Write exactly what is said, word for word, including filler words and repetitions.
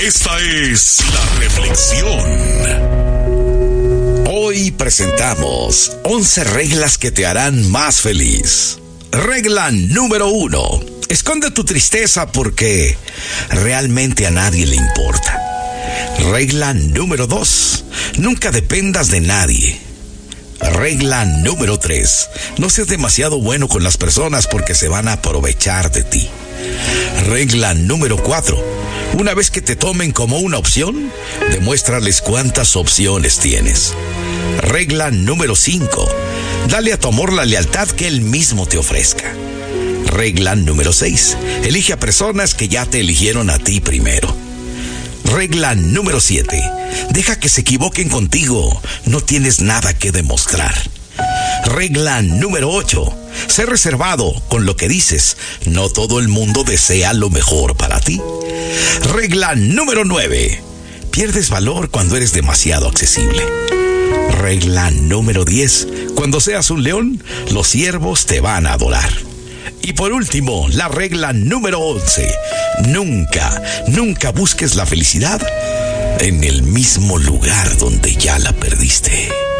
Esta es la reflexión. Hoy presentamos once reglas que te harán más feliz. Regla número uno. Esconde tu tristeza porque realmente a nadie le importa. Regla número dos. Nunca dependas de nadie. Regla número tres. No seas demasiado bueno con las personas porque se van a aprovechar de ti. Regla número cuatro. Una vez que te tomen como una opción, demuéstrales cuántas opciones tienes. Regla número cinco. Dale a tu amor la lealtad que él mismo te ofrezca. Regla número seis. Elige a personas que ya te eligieron a ti primero. Regla número siete. Deja que se equivoquen contigo. No tienes nada que demostrar. Regla número ocho. Sé reservado con lo que dices. No todo el mundo desea lo mejor para ti. Regla número nueve. Pierdes valor cuando eres demasiado accesible. Regla número diez. Cuando seas un león, los ciervos te van a adorar. Y por último, la regla número once. Nunca, nunca busques la felicidad en el mismo lugar donde ya la perdiste.